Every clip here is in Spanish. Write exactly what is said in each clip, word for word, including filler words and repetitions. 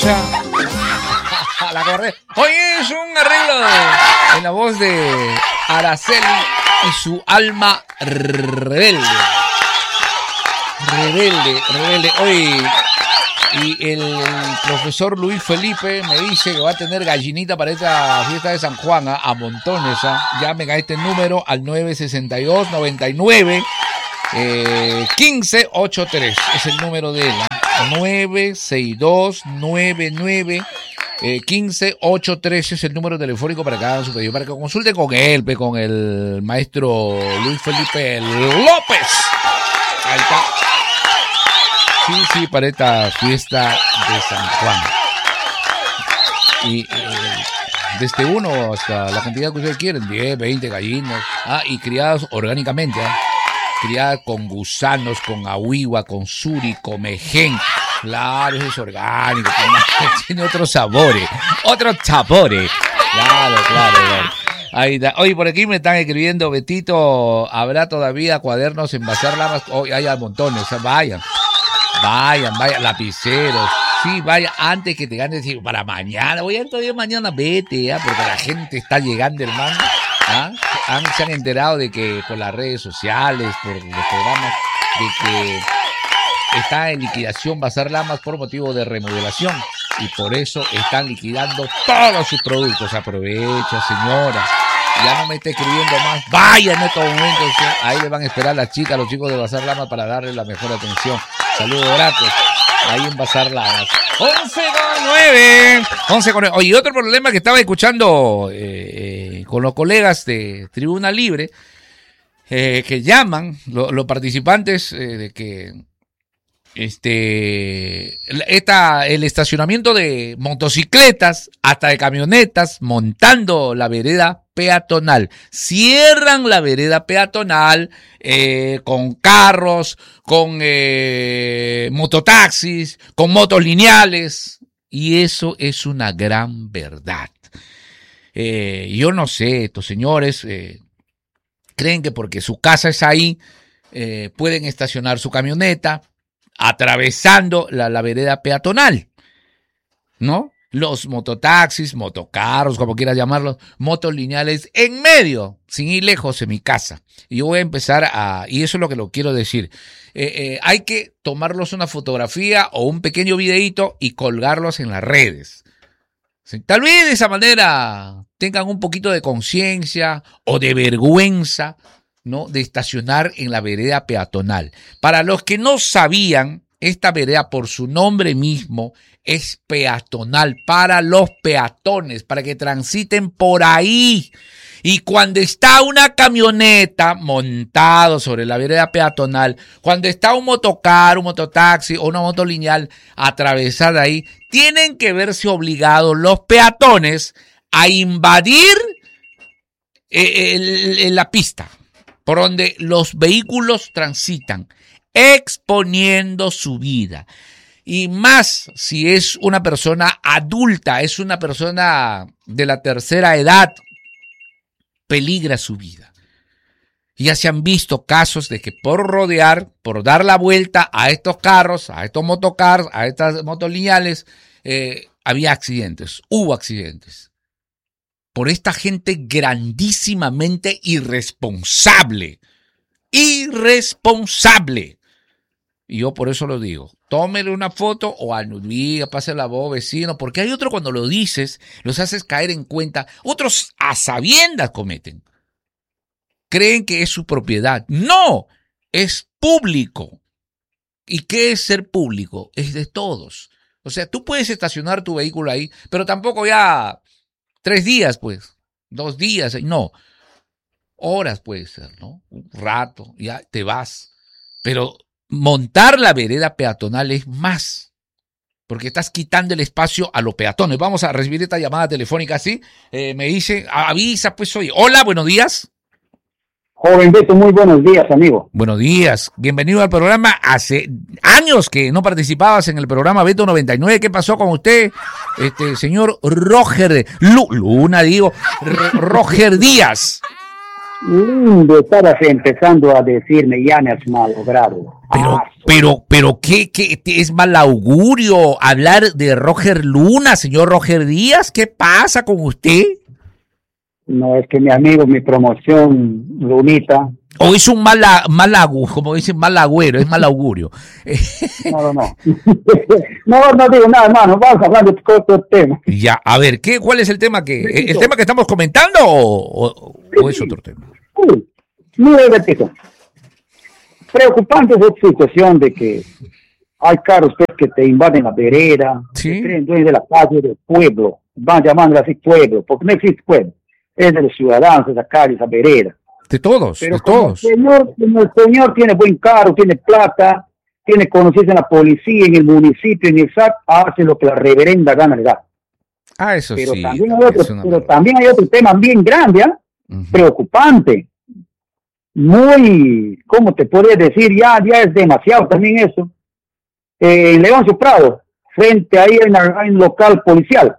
Mendoza. La corre. Hoy es un arreglo de, en la voz de Araceli y su alma rebelde. Rebelde, rebelde. Hoy y el, el profesor Luis Felipe me dice que va a tener gallinita para esta fiesta de San Juan, ¿eh? A montones, ¿eh? Llamen a este número al nueve sesenta y dos, noventa y nueve, eh, quince ochenta y tres. Es el número de él, ¿eh? nueve sesenta y dos, noventa y nueve, eh, quince ochenta y tres es el número telefónico para que hagan su pedido, para que consulten con él, pe, con el maestro Luis Felipe López. Ahí está. Sí, sí, para esta fiesta de San Juan. Y eh, desde uno hasta la cantidad que ustedes quieren, diez, veinte gallinas. Ah, y criadas orgánicamente, ¿eh? Criadas con gusanos, con ahuigua, con suri, con mején. Claro, eso es orgánico, tiene otros sabores, otros sabores. Claro, claro, claro. Ahí está. Oye, por aquí me están escribiendo, Betito, ¿habrá todavía cuadernos en Bazar Lamas? Hoy oh, hay montones, vayan. Vayan, vayan, lapiceros. Sí, vaya, antes que te ganes, decir, para mañana. Voy a ir todavía mañana, vete, ¿eh? Porque la gente está llegando, hermano. ¿Ah? Han, se han enterado de que por las redes sociales, por los programas, de que está en liquidación Bazar Lamas por motivo de remodelación. Y por eso están liquidando todos sus productos. Aprovecha, señora. Ya no me esté escribiendo más. Vaya en estos momentos. ¿Sí? Ahí le van a esperar las chicas, los chicos de Bazar Lamas para darle la mejor atención. Saludos gratos. Ahí en Bazar Lamas. once con nueve. once con nueve. Oye, otro problema que estaba escuchando eh, eh, con los colegas de Tribuna Libre, eh, que llaman lo, los participantes eh, de que este esta, el estacionamiento de motocicletas hasta de camionetas montando la vereda peatonal. Cierran la vereda peatonal eh, con carros, con eh, mototaxis, con motos lineales, y eso es una gran verdad. Eh, yo no sé, estos señores eh, creen que porque su casa es ahí, eh, pueden estacionar su camioneta atravesando la, la vereda peatonal, ¿no? Los mototaxis, motocarros, como quieras llamarlos, motos lineales en medio, sin ir lejos en mi casa. Y yo voy a empezar a, y eso es lo que lo quiero decir, eh, eh, hay que tomarlos una fotografía o un pequeño videíto y colgarlos en las redes. ¿Sí? Tal vez de esa manera tengan un poquito de conciencia o de vergüenza, ¿no? De estacionar en la vereda peatonal. Para los que no sabían, esta vereda por su nombre mismo es peatonal, para los peatones, para que transiten por ahí. Y cuando está una camioneta montado sobre la vereda peatonal, cuando está un motocar, un mototaxi o una moto lineal atravesada ahí, tienen que verse obligados los peatones a invadir eh, el, el, la pista por donde los vehículos transitan, exponiendo su vida. Y más si es una persona adulta, es una persona de la tercera edad, peligra su vida. Ya se han visto casos de que por rodear, por dar la vuelta a estos carros, a estos motocars, a estas motos lineales, eh, había accidentes, hubo accidentes. Por esta gente grandísimamente irresponsable. Irresponsable. Y yo por eso lo digo. Tómele una foto o anudiga, pase la voz, vecino, porque hay otros cuando lo dices, los haces caer en cuenta. Otros a sabiendas cometen. Creen que es su propiedad. No, es público. ¿Y qué es ser público? Es de todos. O sea, tú puedes estacionar tu vehículo ahí, pero tampoco ya tres días, pues, dos días, no. Horas puede ser, ¿no? Un rato, ya te vas. Pero montar la vereda peatonal es más, porque estás quitando el espacio a los peatones. Vamos a recibir esta llamada telefónica, ¿sí? Eh, me dice, avisa, pues, oye, hola, buenos días. Joven Beto, muy buenos días, amigo. Buenos días, bienvenido al programa. Hace años que no participabas en el programa Beto noventa y nueve. ¿Qué pasó con usted, este señor Roger Lu, Luna, digo, R- Roger Díaz? Lindo, estabas empezando a decirme, ya me has malogrado. Pero, Ah, pero, pero, ¿qué, qué es mal augurio hablar de Roger Luna, señor Roger Díaz? ¿Qué pasa con usted? no, es que mi amigo, mi promoción, Lunita. ¿O es un mal, mal augurio, como dicen, mal agüero, es mal augurio? No, no, no. no, no digo nada, hermano. Vamos hablando de otro tema. Ya, a ver, ¿qué, ¿cuál es el tema que, el tema que estamos comentando o, o, o es otro tema? Sí. Mira, Betito. Preocupante es esta situación de que hay carros pues, que te invaden la vereda, ¿Sí? que creen dueños de la calle del pueblo, van llamándole así pueblo, porque no existe pueblo, es de los ciudadanos, esa calle, esa vereda. De todos, Pero de como todos. El señor, como el señor tiene buen carro, tiene plata, tiene conocidos en la policía, en el municipio, en el S A C, hace lo que la reverenda gana le da. Ah, eso Pero, sí. también, hay otro, es una pero verdad. también hay otro tema bien grande, ¿eh? Ujú. Preocupante. Muy, ¿cómo te podría decir? Ya, ya es demasiado también eso. Eh, en Leoncio Prado, frente ahí en un local policial.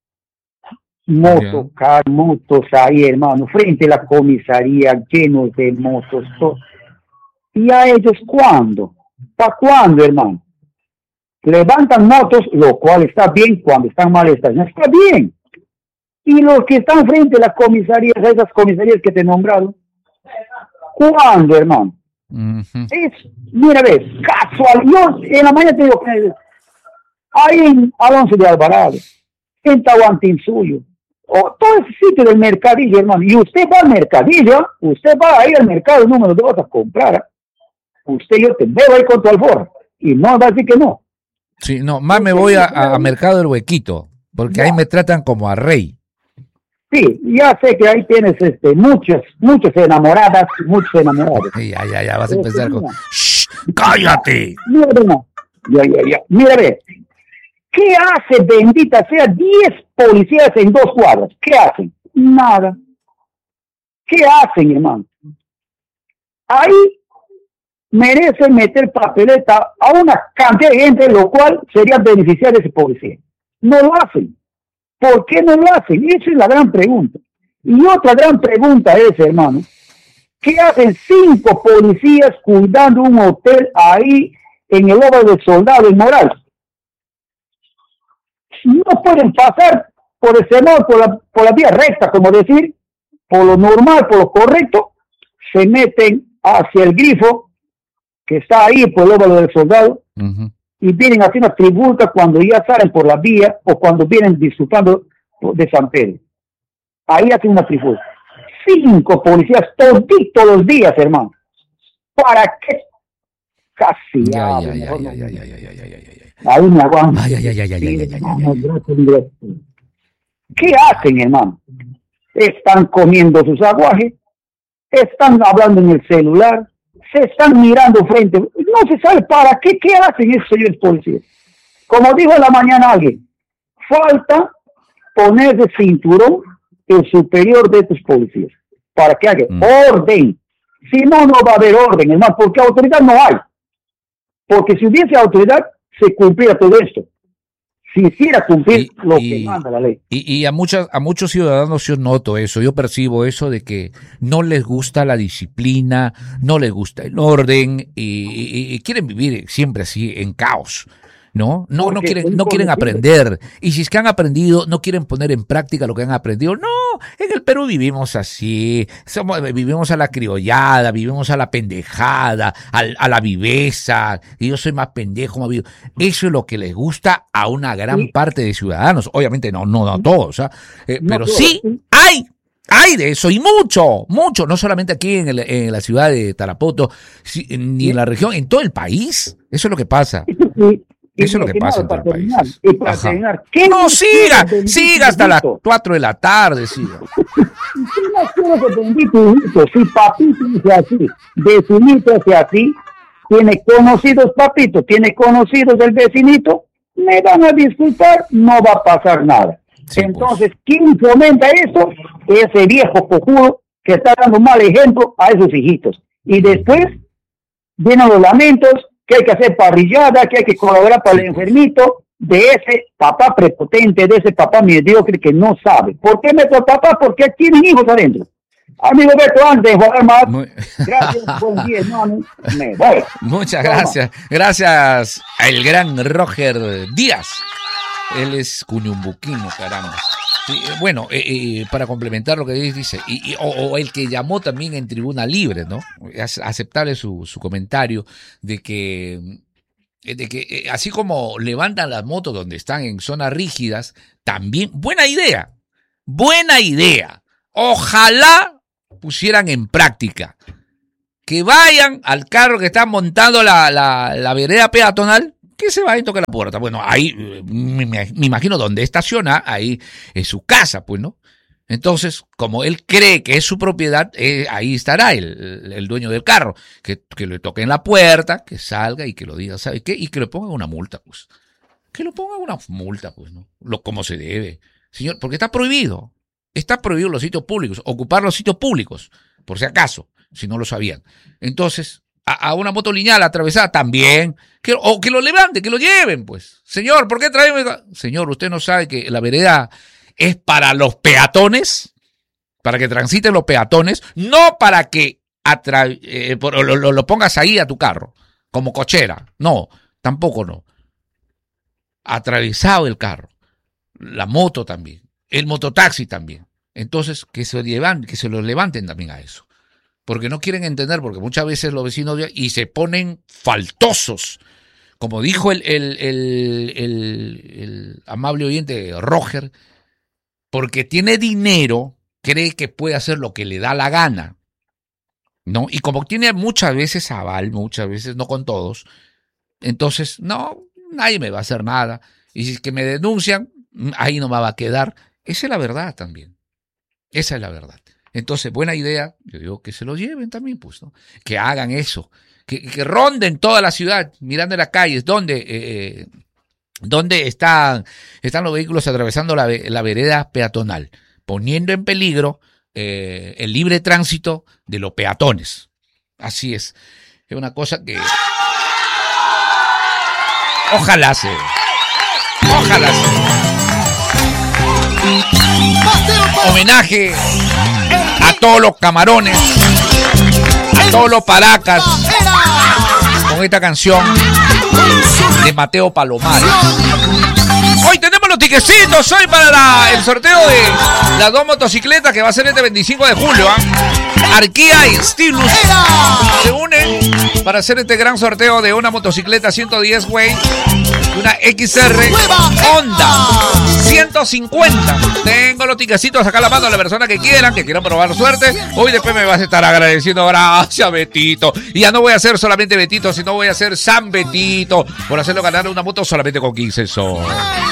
Motocar, motos ahí, hermano, frente a la comisaría, llenos de motos. Todo. ¿Y a ellos cuándo? ¿Para cuándo, hermano? Levantan motos, lo cual está bien cuando están mal estacionados. Está bien. Y los que están frente a las comisarías, a esas comisarías que te nombraron, ¿cuándo, hermano? Ujú. Es, mira, ves, casual. Yo en la mañana te digo que ahí en Alonso de Alvarado, en Tahuantinsuyo, o todo ese sitio del mercadillo, hermano. Y usted va al mercadillo, usted va ahí al mercado número dos a comprar. Usted, yo te veo ahí con tu alforja. Y no va a decir que no. Sí, no, más me voy a, a Mercado del Huequito, porque ahí me tratan como a rey. Sí, ya sé que ahí tienes este, muchas, muchas enamoradas, muchos enamorados. Ya, ya, ya, vas a empezar con... Mira. ¡Shh! ¡Cállate! Mira, no. Ya, ya, ya. Mira, ve. ¿Qué hace, bendita sea, diez policías en dos cuadras? ¿Qué hacen? Nada. ¿Qué hacen, hermano? Ahí merece meter papeleta a una cantidad de gente, lo cual sería beneficiar a ese policía. No lo hacen. ¿Por qué no lo hacen? Esa es la gran pregunta. Y otra gran pregunta es, hermano, ¿qué hacen cinco policías cuidando un hotel ahí en el Óvalo del Soldado en Morales? No pueden pasar por el semor, por la, por la vía recta, como decir, por lo normal, por lo correcto, se meten hacia el grifo que está ahí por el Óvalo del Soldado. Uh-huh. Y vienen haciendo una tribulca cuando ya salen por la vía o cuando vienen disfrutando de San Pedro. Ahí hacen una tribulca. Cinco policías toditos los días, hermano. ¿Para qué? Casi. Ya, ya, ya, ya, ya, ya, ya, ya, ya, ya. Ahí me aguanto. Ay, ay, ay, ay, ay, ay, ay, ay. ¿Qué hacen, hermano? Están comiendo sus aguajes, están hablando en el celular, se están mirando frente, no se sabe para qué, qué hacen esos señores policías. Como dijo en la mañana alguien, falta poner de cinturón el superior de estos policías, para que haya mm. orden. Si no, no va a haber orden, hermano, porque autoridad no hay. Porque si hubiese autoridad, se cumpliera todo esto. Si hiciera cumplir y, lo y, que manda la ley. Y, y a, muchas, a muchos ciudadanos yo noto eso, yo percibo eso de que no les gusta la disciplina, no les gusta el orden y, y, y quieren vivir siempre así en caos. ¿No? No, no quieren, no quieren aprender. Y si es que han aprendido, no quieren poner en práctica lo que han aprendido. No, en el Perú vivimos así, somos, vivimos a la criollada, vivimos a la pendejada, a, a la viveza, y yo soy más pendejo, más vivo. Eso es lo que les gusta a una gran sí. parte de ciudadanos. Obviamente no, no, no todos, ¿eh? Eh, no pero todos. Sí hay. Hay de eso y mucho, mucho, no solamente aquí en, el, en la ciudad de Tarapoto, ni en la región, en todo el país. Eso es lo que pasa. Eso es lo que pasa en todo el país. Y para terminar, ¿qué no, siga, siga hasta las cuatro de la tarde, siga. Si papito dice así, vecinito dice así, tiene conocidos papito, tiene conocidos del vecinito, me van a disculpar, no va a pasar nada. Sí, entonces, pues. ¿Quién fomenta esto? Ese viejo cojudo que está dando mal ejemplo a esos hijitos. Y después vienen los lamentos, que hay que hacer parrillada, que hay que colaborar para el enfermito, de ese papá prepotente, de ese papá mediocre que no sabe. ¿Por qué meto papá? Porque tienen hijos adentro. Amigo Beto, antes de jugar más, Muy... gracias, buen día, hermano. Me voy. Muchas gracias. Gracias al gran Roger Díaz. Él es cuniumbuquino, caramba. Sí, bueno, eh, eh, para complementar lo que dice, y, y, o, o el que llamó también en Tribuna Libre, ¿no? Es aceptable su, su comentario de que, de que eh, así como levantan las motos donde están en zonas rígidas, también, buena idea, buena idea. Ojalá pusieran en práctica que vayan al carro que está montando la, la, la vereda peatonal, que se va y toque la puerta. Bueno, ahí me, me imagino donde estaciona, ahí es su casa, pues, ¿no? Entonces, como él cree que es su propiedad, eh, ahí estará el, el dueño del carro, que, que le toque en la puerta, que salga y que lo diga, ¿sabe qué? Y que le pongan una multa, pues. Que le pongan una multa, pues, ¿no? Lo, como se debe. Señor, porque está prohibido. Está prohibido los sitios públicos, ocupar los sitios públicos, por si acaso, si no lo sabían. Entonces, a, a una moto lineal atravesada también, que, o que lo levanten, que lo lleven, pues. Señor, ¿por qué traemos? Señor, ¿usted no sabe que la vereda es para los peatones? Para que transiten los peatones, no para que atra eh, lo, lo, lo pongas ahí a tu carro, como cochera. No, tampoco no. Atravesado el carro, la moto también. El mototaxi también. Entonces, que se, llevan, que se lo levanten también a eso. Porque no quieren entender, porque muchas veces los vecinos y se ponen faltosos. Como dijo el, el, el, el, el amable oyente Roger, porque tiene dinero, cree que puede hacer lo que le da la gana, ¿no? Y como tiene muchas veces aval, muchas veces, no con todos, entonces, no, nadie me va a hacer nada. Y si es que me denuncian, ahí no me va a quedar. Esa es la verdad también. Esa es la verdad. Entonces, buena idea, yo digo que se lo lleven también, pues, ¿no? Que hagan eso, que, que ronden toda la ciudad, mirando las calles, donde, eh, donde están, están los vehículos atravesando la, la vereda peatonal, poniendo en peligro eh, el libre tránsito de los peatones. Así es. Es una cosa que ojalá se, ojalá se. Homenaje a todos los camarones, a todos los paracas, con esta canción de Mateo Palomares. Hoy tenemos los tiquecitos, hoy para la, el sorteo de las dos motocicletas que va a ser este veinticinco de julio. ¿eh? Arquía y Stilus se unen para hacer este gran sorteo de una motocicleta ciento diez Way, una X R Honda ciento cincuenta. Tengo los tiquecitos acá a la mano a la persona que quieran, que quieran probar suerte. Hoy después me vas a estar agradeciendo. Gracias, Betito. Y ya no voy a ser solamente Betito, sino voy a ser San Betito por hacerlo ganar una moto solamente con quince soles.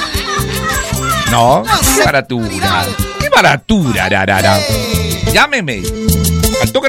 No, qué baratura. Qué baratura, rarara. Llámeme. Al toque